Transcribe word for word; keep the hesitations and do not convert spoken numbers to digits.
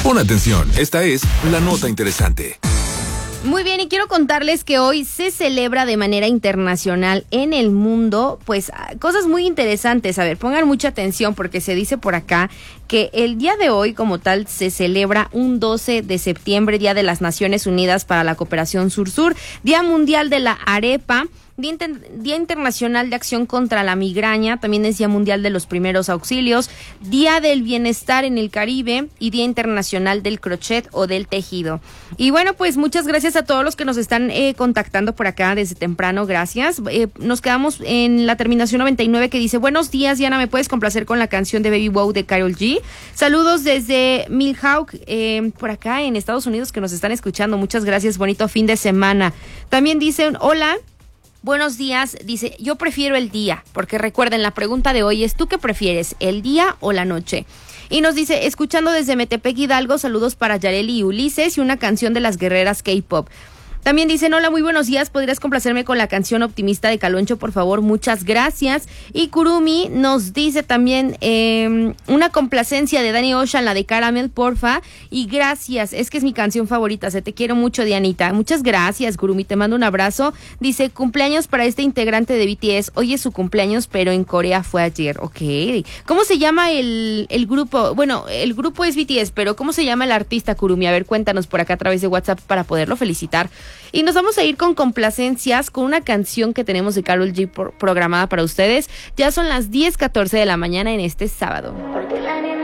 Pon atención, esta es la nota interesante. Muy bien, y quiero contarles que hoy se celebra de manera internacional en el mundo, pues, cosas muy interesantes. A ver, pongan mucha atención porque se dice por acá que el día de hoy, como tal, se celebra un doce de septiembre, Día de las Naciones Unidas para la Cooperación Sur-Sur, Día Mundial de la Arepa, Día, Inter- Día Internacional de Acción contra la Migraña, también es Día Mundial de los Primeros Auxilios, Día del Bienestar en el Caribe y Día Internacional del Crochet o del Tejido. Y bueno, pues muchas gracias a todos los que nos están eh, contactando por acá desde temprano, gracias. Eh, nos quedamos en la terminación noventa y nueve que dice, buenos días, Diana, ¿me puedes complacer con la canción de Baby Wow de Karol G? Saludos desde Milwaukee, eh, por acá en Estados Unidos, que nos están escuchando. Muchas gracias, bonito fin de semana. También dicen, hola, buenos días, dice, yo prefiero el día, porque recuerden, la pregunta de hoy es, ¿tú qué prefieres, el día o la noche? Y nos dice, escuchando desde Metepec, Hidalgo, saludos para Yareli y Ulises y una canción de las guerreras K-pop. También dicen, hola, muy buenos días, ¿podrías complacerme con la canción Optimista de Caloncho, por favor? Muchas gracias. Y Kurumi nos dice también eh, una complacencia de Danny Ocean, la de Caramel, porfa. Y gracias, es que es mi canción favorita, se te quiero mucho, Dianita. Muchas gracias, Kurumi, te mando un abrazo. Dice, cumpleaños para este integrante de B T S. Hoy es su cumpleaños, pero en Corea fue ayer. Ok. ¿Cómo se llama el, el grupo? Bueno, el grupo es B T S, pero ¿cómo se llama el artista, Kurumi? A ver, cuéntanos por acá a través de WhatsApp para poderlo felicitar. Y nos vamos a ir con complacencias, con una canción que tenemos de Karol G por, programada para ustedes. Ya son las diez catorce de la mañana en este sábado. Porque la